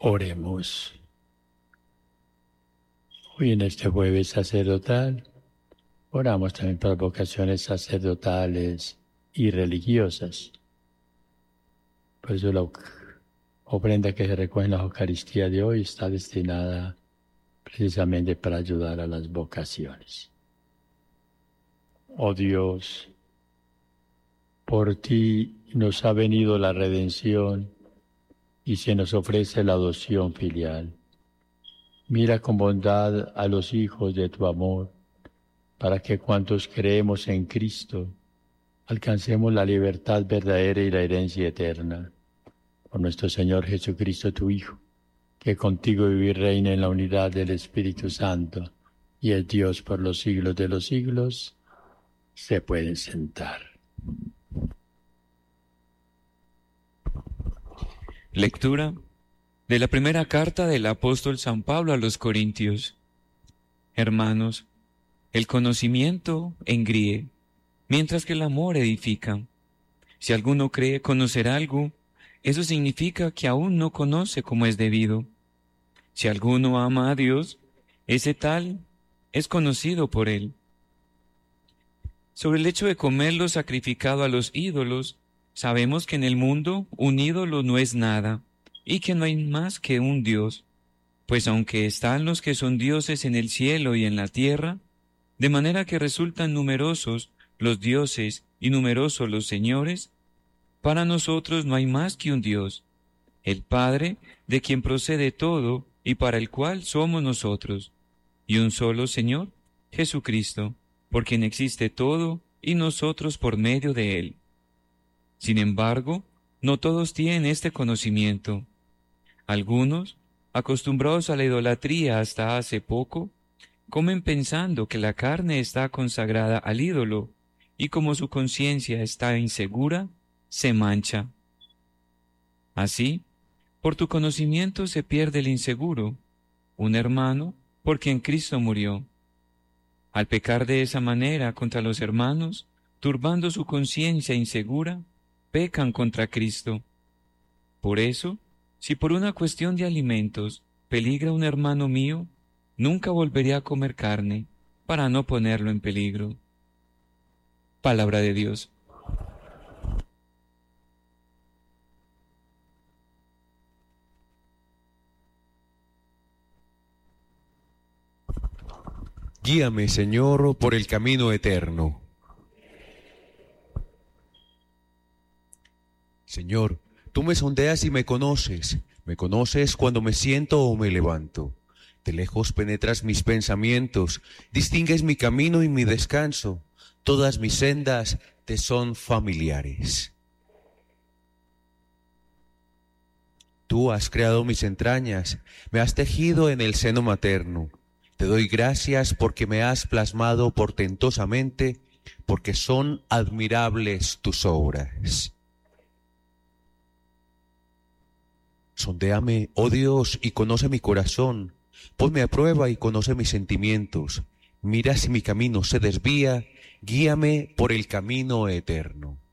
Oremos. Hoy en este jueves sacerdotal, oramos también por vocaciones sacerdotales y religiosas. Por eso la ofrenda que se recoge en la Eucaristía de hoy está destinada precisamente para ayudar a las vocaciones. Oh Dios, por ti nos ha venido la redención y se nos ofrece la adopción filial. Mira con bondad a los hijos de tu amor, para que cuantos creemos en Cristo, alcancemos la libertad verdadera y la herencia eterna. Por nuestro Señor Jesucristo, tu Hijo, que contigo vive y reina en la unidad del Espíritu Santo, y es Dios por los siglos de los siglos, se pueden sentar. Lectura de la primera carta del apóstol San Pablo a los Corintios. Hermanos, el conocimiento engríe, mientras que el amor edifica. Si alguno cree conocer algo, eso significa que aún no conoce como es debido. Si alguno ama a Dios, ese tal es conocido por él. Sobre el hecho de comer lo sacrificado a los ídolos, sabemos que en el mundo un ídolo no es nada, y que no hay más que un Dios, pues aunque están los que son dioses en el cielo y en la tierra, de manera que resultan numerosos los dioses y numerosos los señores, para nosotros no hay más que un Dios, el Padre, de quien procede todo y para el cual somos nosotros, y un solo Señor, Jesucristo, por quien existe todo y nosotros por medio de Él. Sin embargo, no todos tienen este conocimiento. Algunos, acostumbrados a la idolatría hasta hace poco, comen pensando que la carne está consagrada al ídolo, y como su conciencia está insegura, se mancha. Así, por tu conocimiento se pierde el inseguro, un hermano por quien Cristo murió. Al pecar de esa manera contra los hermanos, turbando su conciencia insegura, pecan contra Cristo. Por eso, si por una cuestión de alimentos peligra un hermano mío, nunca volveré a comer carne, para no ponerlo en peligro. Palabra de Dios. Guíame, Señor, por el camino eterno. Señor, tú me sondeas y me conoces cuando me siento o me levanto. De lejos penetras mis pensamientos, distingues mi camino y mi descanso. Todas mis sendas te son familiares. Tú has creado mis entrañas, me has tejido en el seno materno. Te doy gracias porque me has plasmado portentosamente, porque son admirables tus obras. Sondéame, oh Dios, y conoce mi corazón. Ponme a prueba y conoce mis sentimientos. Mira si mi camino se desvía, guíame por el camino eterno.